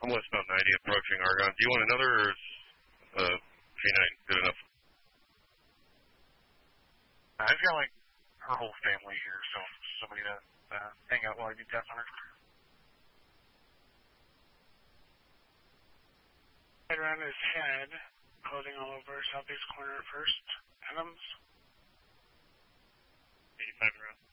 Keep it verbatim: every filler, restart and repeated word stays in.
I'm westbound ninety approaching Argonne. Do you want another or is uh, K nine good enough? I've got like her whole family here, so somebody to uh, hang out while I do tests on her. Right around his head, clothing all over southeast corner at first. Adams. eighty-five around.